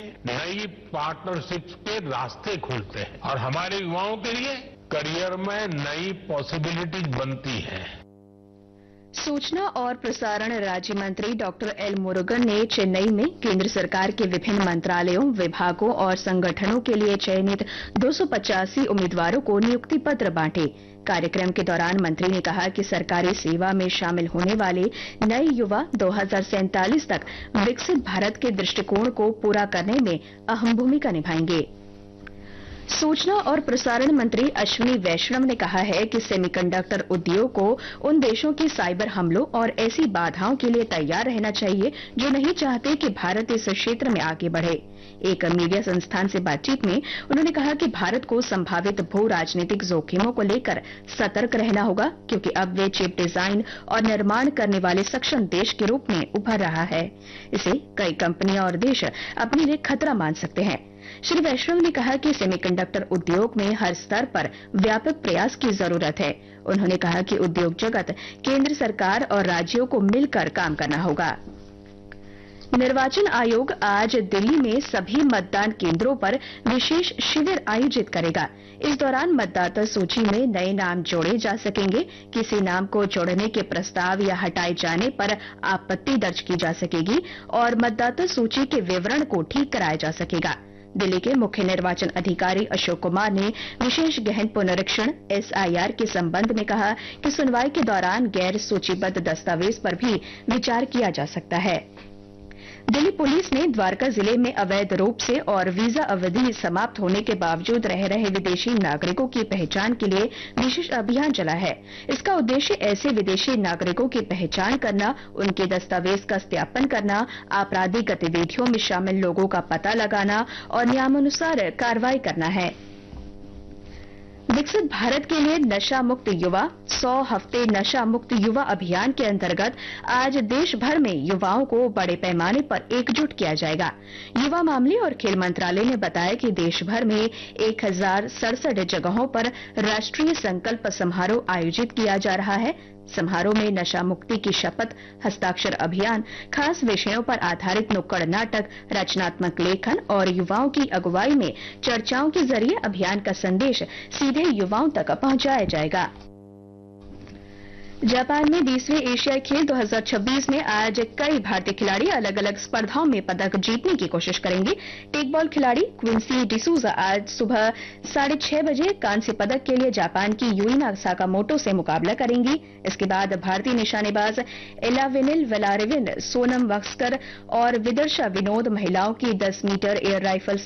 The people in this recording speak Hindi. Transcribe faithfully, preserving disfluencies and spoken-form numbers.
नई पार्टनरशिप्स के रास्ते खुलते हैं और हमारे युवाओं के लिए करियर में नई पॉसिबिलिटीज बनती हैं। सूचना और प्रसारण राज्य मंत्री डॉक्टर एल मुरुगन ने चेन्नई में केंद्र सरकार के विभिन्न मंत्रालयों, विभागों और संगठनों के लिए चयनित दो सौ पचासी उम्मीदवारों को नियुक्ति पत्र बांटे। कार्यक्रम के दौरान मंत्री ने कहा कि सरकारी सेवा में शामिल होने वाले नए युवा दो हज़ार सैंतालीस तक विकसित भारत के दृष्टिकोण को पूरा करने में अहम भूमिका निभाएंगे। सूचना और प्रसारण मंत्री अश्विनी वैष्णव ने कहा है कि सेमीकंडक्टर उद्योग को उन देशों के साइबर हमलों और ऐसी बाधाओं के लिए तैयार रहना चाहिए जो नहीं चाहते कि भारत इस क्षेत्र में आगे बढ़े। एक मीडिया संस्थान से बातचीत में उन्होंने कहा कि भारत को संभावित भू राजनीतिक जोखिमों को लेकर सतर्क रहना होगा, क्योंकि अब वे चिप डिजाइन और निर्माण करने वाले सक्षम देश के रूप में उभर रहा है। इसे कई कंपनियां और देश अपने लिए खतरा मान सकते हैं। श्री वैष्णव ने कहा कि सेमीकंडक्टर उद्योग में हर स्तर पर व्यापक प्रयास की जरूरत है। उन्होंने कहा कि उद्योग जगत, केंद्र सरकार और राज्यों को मिलकर काम करना होगा। निर्वाचन आयोग आज दिल्ली में सभी मतदान केंद्रों पर विशेष शिविर आयोजित करेगा। इस दौरान मतदाता सूची में नए नाम जोड़े जा सकेंगे। किसी नाम को जोड़ने के प्रस्ताव या हटाए जाने पर आपत्ति दर्ज की जा सकेगी और मतदाता सूची के विवरण को ठीक कराया जा सकेगा। दिल्ली के मुख्य निर्वाचन अधिकारी अशोक कुमार ने विशेष गहन पुनरीक्षण एस आई आर के संबंध में कहा कि सुनवाई के दौरान गैर सूचीबद्ध दस्तावेज पर भी विचार किया जा सकता है। दिल्ली पुलिस ने द्वारका जिले में अवैध रूप से और वीजा अवधि समाप्त होने के बावजूद रह रहे विदेशी नागरिकों की पहचान के लिए विशेष अभियान चला है। इसका उद्देश्य ऐसे विदेशी नागरिकों की पहचान करना, उनके दस्तावेज का सत्यापन करना, आपराधिक गतिविधियों में शामिल लोगों का पता लगाना और नियमानुसार कार्रवाई करना है। विकसित भारत के लिए नशा मुक्त युवा सौ हफ्ते नशा मुक्त युवा अभियान के अंतर्गत आज देश भर में युवाओं को बड़े पैमाने पर एकजुट किया जाएगा। युवा मामले और खेल मंत्रालय ने बताया कि देश भर में एक हजार सड़सठ जगहों पर राष्ट्रीय संकल्प समारोह आयोजित किया जा रहा है। समारोह में नशा मुक्ति की शपथ, हस्ताक्षर अभियान, खास विषयों पर आधारित नुक्कड़ नाटक, रचनात्मक लेखन और युवाओं की अगुवाई में चर्चाओं के जरिए अभियान का संदेश सीधे युवाओं तक पहुंचाया जाएगा। जापान में बीसवें एशियाई खेल दो हज़ार छब्बीस में आज कई भारतीय खिलाड़ी अलग अलग स्पर्धाओं में पदक जीतने की कोशिश करेंगे। टेकबॉल खिलाड़ी क्विंसी डिसूजा आज सुबह साढ़े छह बजे कांस्य पदक के लिए जापान की यूइना साकामोटो से मुकाबला करेंगी। इसके बाद भारतीय निशानेबाज एलावेनिल वेलारेविन, सोनम वास्कर और विदर्शा विनोद महिलाओं की दस मीटर एयर राइफल